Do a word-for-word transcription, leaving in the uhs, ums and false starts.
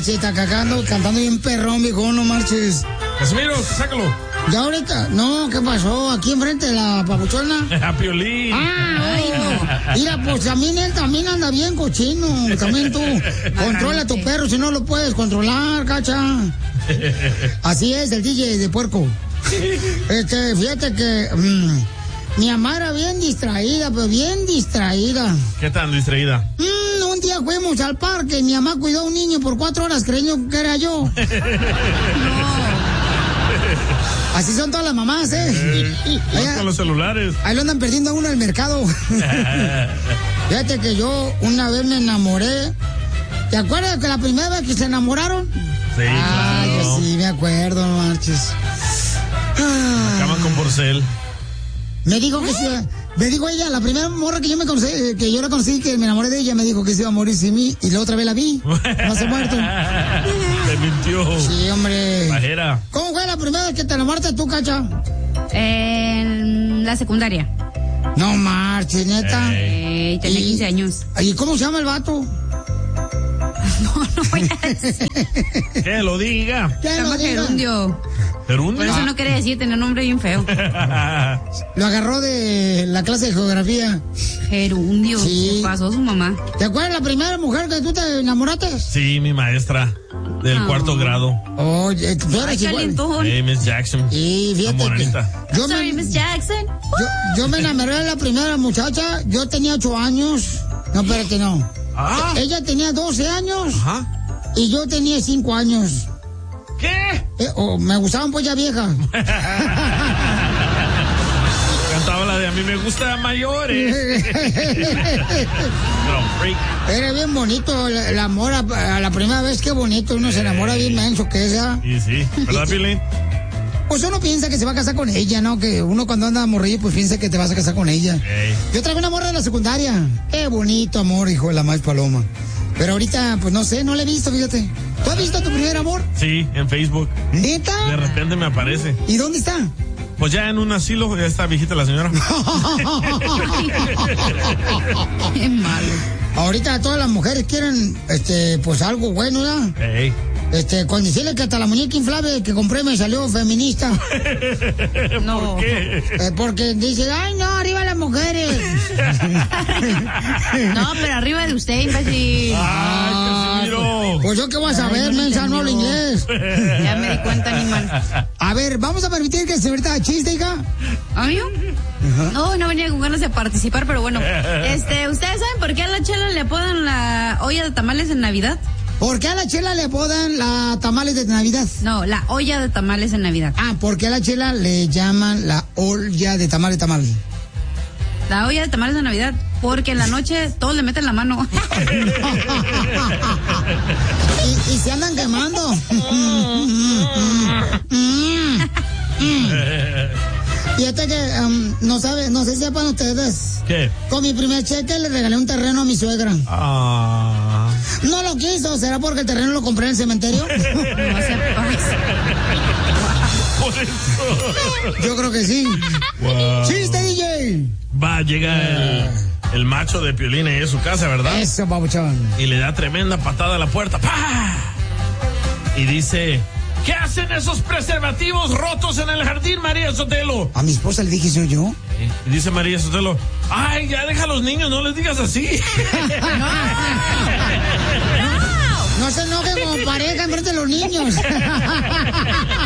marches, está cagando, cantando bien perrón, viejo, no marches. Casimiro, sácalo. Ya ahorita, no, ¿qué pasó? Aquí enfrente de la papuchona. A Piolín. Ah, ay, no. Mira, pues también él también anda bien cochino. También tú. Controla a tu perro si no lo puedes controlar, cacha. Así es, el D J de puerco. Este, fíjate que mmm, mi mamá era bien distraída, pero bien distraída. ¿Qué tan distraída? Mm, un día fuimos al parque y mi mamá cuidó a un niño por cuatro horas creyendo que era yo. No. Así son todas las mamás, ¿eh? eh Allá, con los celulares. Ahí lo andan perdiendo a uno en el mercado. Fíjate que yo una vez me enamoré. ¿Te acuerdas que la primera vez que se enamoraron? Sí, ah, claro. Sí, me acuerdo, no marches. Ah. Acaban con Porcel. Me dijo que sí. Me dijo ella, la primera morra que yo me conocí, que yo la conocí, que me enamoré de ella, me dijo que se iba a morir sin mí, y la otra vez la vi. No se ha muerto. Te mintió. Sí, hombre. Bajera. ¿Cómo fue la primera vez que te enamoraste tú, Cacha? En la secundaria. No marches, neta. Eh, tenía ¿Y, quince años. ¿Y cómo se llama el vato? No, no voy a decir. Que lo diga. Se llama Gerundio. ¿Gerundio? Por eso no quería decir, tenía un nombre bien feo. Lo agarró de la clase de geografía. Gerundio. Sí. ¿Qué pasó su mamá? ¿Te acuerdas la primera mujer que tú te enamoraste? Sí, mi maestra. Del oh. cuarto grado. Oye, tú eres igual. Hey, Miss Jackson. Sí, fíjate que yo Sorry, me, Miss Jackson. Yo, yo me enamoré de la primera muchacha. Yo tenía ocho años. No, espérate, no. Ah. Ella tenía doce años. Ajá. Y yo tenía cinco años. ¿Qué? Eh, oh, me gustaban pues ya vieja. Cantaba la de a mí me gusta mayores. No, freak. Era bien bonito el, el amor a, a la primera vez, qué bonito. Uno hey. se enamora bien menso que esa. Y sí, ¿verdad, Pilín? Pues uno piensa que se va a casar con ella, ¿no? Que uno cuando anda morrillo, pues piensa que te vas a casar con ella. Hey. Yo traigo una morra de la secundaria. Qué bonito amor, hijo de la más paloma. Pero ahorita, pues no sé, no la he visto, fíjate. ¿Tú has visto tu primer amor? Sí, en Facebook. ¿Neta? De repente me aparece. ¿Y dónde está? Pues ya en un asilo, ya está viejita la señora. Qué malo. Ahorita todas las mujeres quieren, este, pues algo bueno, ¿verdad? Hey. Este, con decirle que hasta la muñeca inflable que compré me salió feminista. No. ¿Por qué? Eh, porque dice, ay, no, arriba las mujeres. No, pero arriba de usted, imbécil. Ay, Casimiro. Pues yo qué voy a saber, ay, no mensa, no hablo inglés. Ya me di cuenta, animal. A ver, vamos a permitir que se ahorita chiste, hija. ¿Amigo? Uh-huh. No, no venía con ganas de participar, pero bueno. Este, ¿ustedes saben por qué a la Chela le apodan la olla de tamales en Navidad? ¿Por qué a la Chela le apodan la tamales de Navidad? No, la olla de tamales en Navidad. Ah, porque a la Chela le llaman la olla de tamal de tamal. La olla de tamales de Navidad, porque en la noche todos le meten la mano. y, y se andan quemando. Fíjate que um, no sabe, no sé si sepan ustedes. ¿Qué? Con mi primer cheque le regalé un terreno a mi suegra. Ah. No lo quiso, ¿será porque el terreno lo compré en el cementerio? No se pasa. Por eso. Yo creo que sí. Wow. ¡Chiste, D J! Va, llega el, el macho de Piolín ahí a su casa, ¿verdad? Eso, babuchón. Y le da tremenda patada a la puerta. ¡Pah! Y dice, ¿qué hacen esos preservativos rotos en el jardín, María Sotelo? A mi esposa le dije, ¿soy yo? Y dice María Sotelo, ay, ya deja a los niños, no les digas así. ¡No! ¡No! No se enojen como pareja enfrente de los niños.